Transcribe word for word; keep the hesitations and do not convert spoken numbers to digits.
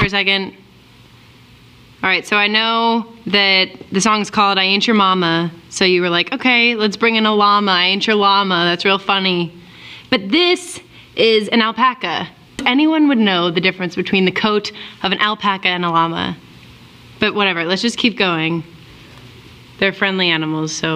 for a second? All right, so I know that the song's called I Ain't Your Mama, so you were like, okay, let's bring in a llama. I ain't your llama, that's real funny. But this is an alpaca. Anyone would know the difference between the coat of an alpaca and a llama. But whatever, let's just keep going. They're friendly animals, so